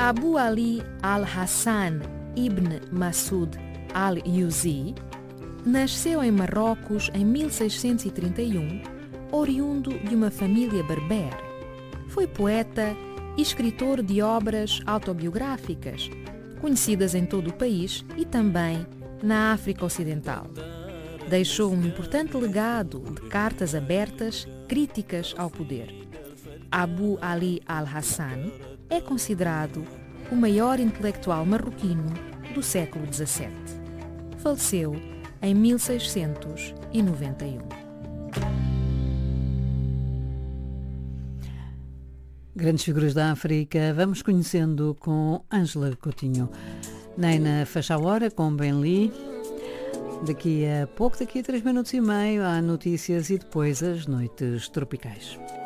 Abu Ali al-Hassan ibn Masud al-Yuzi nasceu em Marrocos em 1631, oriundo de uma família berbere. Foi poeta e escritor de obras autobiográficas, conhecidas em todo o país e também na África Ocidental. Deixou um importante legado de cartas abertas críticas ao poder. Abu Ali al-Hassan é considerado o maior intelectual marroquino do século XVII. Faleceu em 1691. Grandes figuras da África, vamos conhecendo com Ângela Coutinho. Naina Faixa Hora com Ben Lee. Daqui a 3 minutos e meio, há notícias e depois as noites tropicais.